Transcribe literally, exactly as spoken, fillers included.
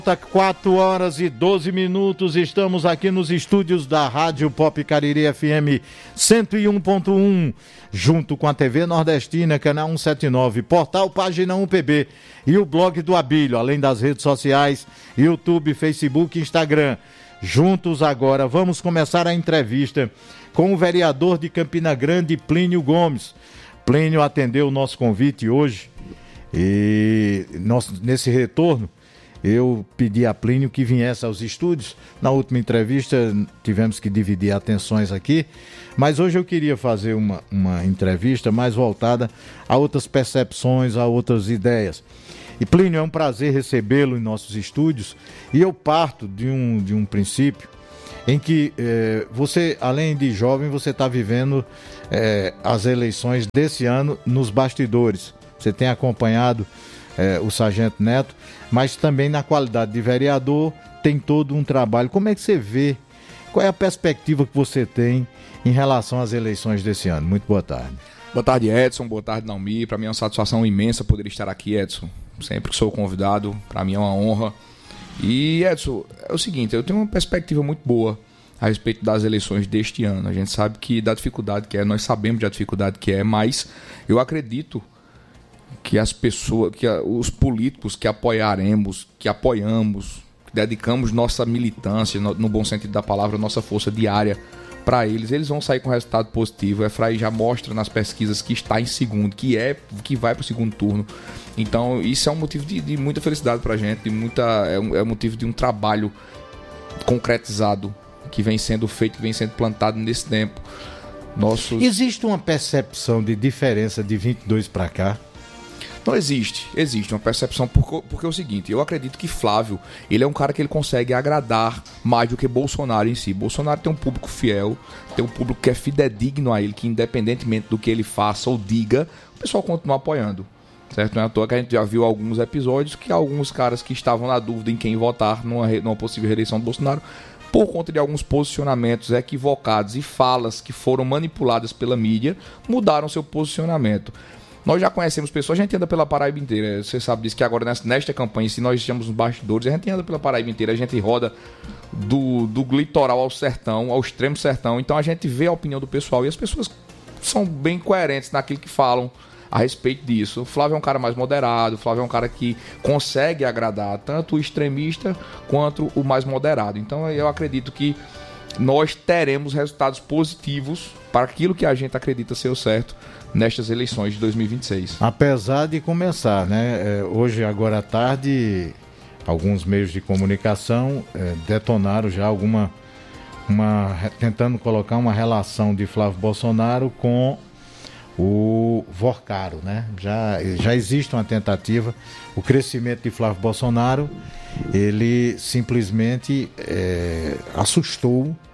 quatro horas e doze minutos, estamos aqui nos estúdios da Rádio Pop Cariri F M cento e um ponto um, junto com a T V Nordestina, canal cento e setenta e nove, portal Página um P B e o blog do Abílio, além das redes sociais, YouTube, Facebook e Instagram. Juntos agora, vamos começar a entrevista com o vereador de Campina Grande, Plínio Gomes. Plínio atendeu o nosso convite hoje e nós, nesse retorno, eu pedi a Plínio que viesse aos estúdios. Na última entrevista tivemos que dividir atenções aqui, mas hoje eu queria fazer uma, uma entrevista mais voltada a outras percepções, a outras ideias. E Plínio, é um prazer recebê-lo em nossos estúdios, e eu parto de um, de um princípio em que eh, você, além de jovem, você está vivendo eh, as eleições desse ano nos bastidores. Você tem acompanhado eh, o Sargento Neto, mas também na qualidade de vereador tem todo um trabalho. Como é que você vê, qual é a perspectiva que você tem em relação às eleições desse ano? Muito boa tarde. Boa tarde, Edson, boa tarde, Naomi. Para mim é uma satisfação imensa poder estar aqui, Edson. Sempre que sou convidado, para mim é uma honra. E, Edson, é o seguinte, eu tenho uma perspectiva muito boa a respeito das eleições deste ano. A gente sabe que da dificuldade que é, nós sabemos da dificuldade que é, mas eu acredito que as pessoas, que os políticos que apoiaremos, que apoiamos, que dedicamos nossa militância, no, no bom sentido da palavra, nossa força diária para eles, eles vão sair com resultado positivo. O Efraim já mostra nas pesquisas que está em segundo, que é que vai para o segundo turno. Então isso é um motivo de, de muita felicidade para a gente, de muita, é, um, é um motivo de um trabalho concretizado que vem sendo feito, que vem sendo plantado nesse tempo. Nossos... Existe uma percepção de diferença de vinte e dois para cá? Não existe, existe uma percepção, porque, porque é o seguinte, eu acredito que Flávio, ele é um cara que ele consegue agradar mais do que Bolsonaro em si. Bolsonaro tem um público fiel, tem um público que é fidedigno a ele, que independentemente do que ele faça ou diga, o pessoal continua apoiando, certo? Não é à toa que a gente já viu alguns episódios que alguns caras que estavam na dúvida em quem votar numa, numa possível reeleição do Bolsonaro, por conta de alguns posicionamentos equivocados e falas que foram manipuladas pela mídia, mudaram seu posicionamento. Nós já conhecemos pessoas, a gente anda pela Paraíba inteira. Você sabe disso, que agora nesta, nesta campanha, se nós estamos nos bastidores, a gente anda pela Paraíba inteira, a gente roda do, do litoral ao sertão, ao extremo sertão. Então a gente vê a opinião do pessoal e as pessoas são bem coerentes naquilo que falam a respeito disso. O Flávio é um cara mais moderado, o Flávio é um cara que consegue agradar tanto o extremista quanto o mais moderado. Então eu acredito que nós teremos resultados positivos para aquilo que a gente acredita ser o certo nestas eleições de dois mil e vinte e seis. Apesar de começar, né? É, hoje, agora à tarde, alguns meios de comunicação é, detonaram já alguma... Uma, tentando colocar uma relação de Flávio Bolsonaro com o Vorcaro, né? Já, já existe uma tentativa. O crescimento de Flávio Bolsonaro, ele simplesmente é, assustou